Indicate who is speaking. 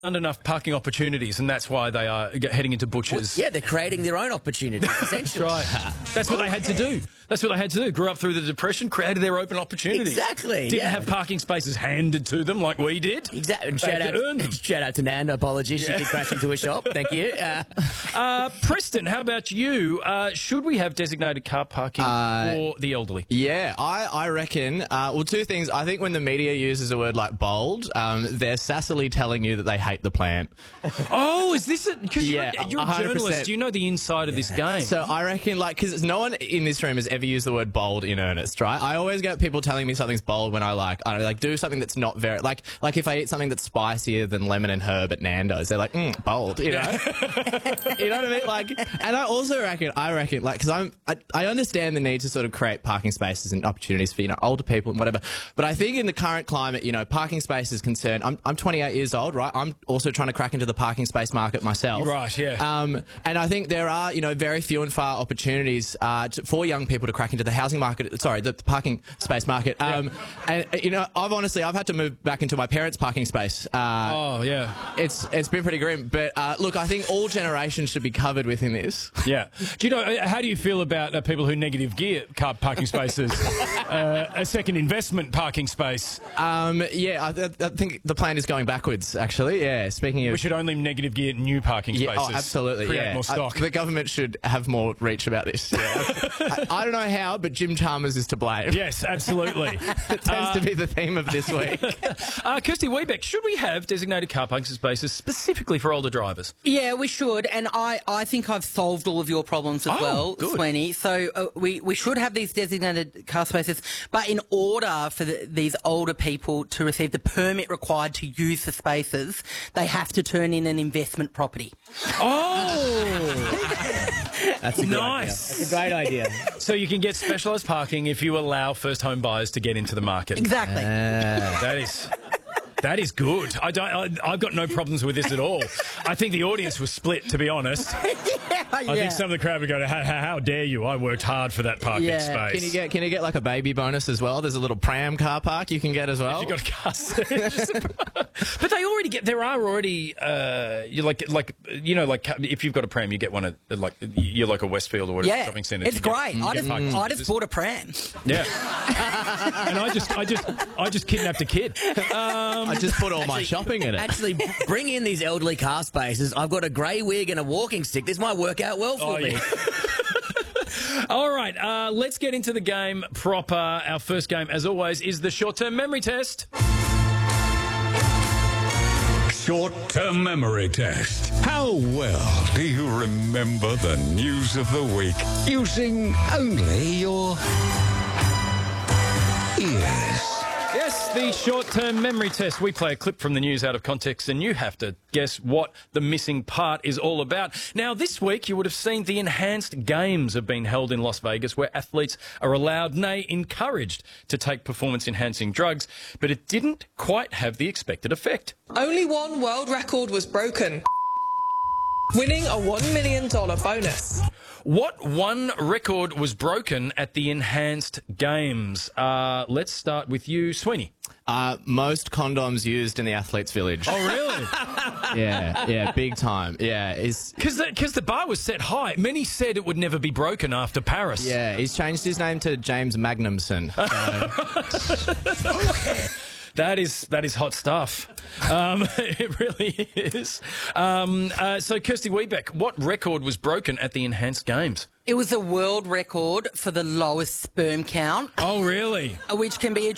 Speaker 1: enough parking opportunities, and that's why they are heading into butchers.
Speaker 2: Well, yeah, they're creating their own opportunities, essentially.
Speaker 1: That's right. That's what they had to do. That's what they had to do. Grew up through the Depression, created their open opportunities.
Speaker 2: Exactly.
Speaker 1: Didn't have parking spaces handed to them like we did.
Speaker 2: Exactly. And shout out to Nanda. Apologies, she did crash into a shop. Thank you.
Speaker 1: Preston, how about you? Should we have designated car parking for the elderly?
Speaker 3: Yeah, I reckon. Well, two things. I think when the media uses a word like bold, they're sassily telling you that they hate the plan.
Speaker 1: Oh, is this it? Because
Speaker 3: Yeah,
Speaker 1: you're a
Speaker 3: 100%.
Speaker 1: journalist. You know the inside of this game.
Speaker 3: So I reckon, because no one in this room has ever used the word bold in earnest, right? I always get people telling me something's bold when I do something that's not very, like if I eat something that's spicier than lemon and herb at Nando's, they're like, bold, you know? You know what I mean? And I also reckon, because I understand the need to sort of create parking spaces and opportunities for, older people and whatever. But I think in the current climate, parking space is concerned. I'm 28 years old, right? I'm also trying to crack into the parking space market myself.
Speaker 1: Right, yeah.
Speaker 3: And I think there are, very few and far opportunities for young people to crack into the housing market. Sorry, the parking space market. And I've had to move back into my parents' parking space.
Speaker 1: Oh yeah,
Speaker 3: it's been pretty grim. But look, I think all generations should be covered within this.
Speaker 1: Yeah. Do you know how do you feel about people who negative gear car parking spaces? A second investment parking space.
Speaker 3: Yeah, I think the plan is going backwards. Actually, yeah. Speaking of,
Speaker 1: we should only negative gear new parking spaces.
Speaker 3: Oh, absolutely.
Speaker 1: Create more stock.
Speaker 3: The government should have more reach about this. Yeah. I don't know how, but Jim Chalmers is to blame.
Speaker 1: Yes, absolutely.
Speaker 3: It tends to be the theme of this week.
Speaker 1: Kirsty Wiebeck, should we have designated car parking spaces specifically for older drivers?
Speaker 4: Yeah, we should, and I think I've solved all of your problems as well,
Speaker 1: good.
Speaker 4: Sweeney. So we should have these designated car spaces, but in order for these older people to receive the permit required to use the spaces, they have to turn in an investment property.
Speaker 1: Oh!
Speaker 2: That's a good
Speaker 1: Nice.
Speaker 2: idea. That's a great idea.
Speaker 1: So you can get specialised parking if you allow first home buyers to get into the market.
Speaker 4: Exactly.
Speaker 1: That is good. I've got no problems with this at all. I think the audience was split, to be honest. I think some of the crowd would go, how dare you? I worked hard for that parking space.
Speaker 3: Can you get like a baby bonus as well? There's a little pram car park you can get as well.
Speaker 1: If you've got a car seat. But they already get. There are already. If you've got a pram, you get one at your local Westfield or whatever shopping centre.
Speaker 4: It's great. I just bought a pram.
Speaker 1: Yeah. And I just kidnapped a kid.
Speaker 3: I just put all my shopping in it.
Speaker 2: Actually, bring in these elderly car spaces. I've got a grey wig and a walking stick. This might work out well for me.
Speaker 1: Yeah. All right, let's get into the game proper. Our first game, as always, is the short-term memory test.
Speaker 5: Short-term memory test. How well do you remember the news of the week using only your ears?
Speaker 1: Yes, the short-term memory test. We play a clip from the news out of context, and you have to guess what the missing part is all about. Now, this week, you would have seen the Enhanced Games have been held in Las Vegas, where athletes are allowed, nay, encouraged, to take performance-enhancing drugs, but it didn't quite have the expected effect.
Speaker 6: Only one world record was broken, winning a $1 million bonus.
Speaker 1: What one record was broken at the Enhanced Games? Let's start with you, Sweeney.
Speaker 3: Most condoms used in the athletes' village.
Speaker 1: Oh, really?
Speaker 3: Yeah, big time. Yeah,
Speaker 1: because the bar was set high. Many said it would never be broken after Paris.
Speaker 3: Yeah, he's changed his name to James Magnumson.
Speaker 1: That is hot stuff. It really is. So, Kirsty Wiebeck, what record was broken at the Enhanced Games?
Speaker 4: It was a world record for the lowest sperm count.
Speaker 1: Oh, really?
Speaker 4: Which can be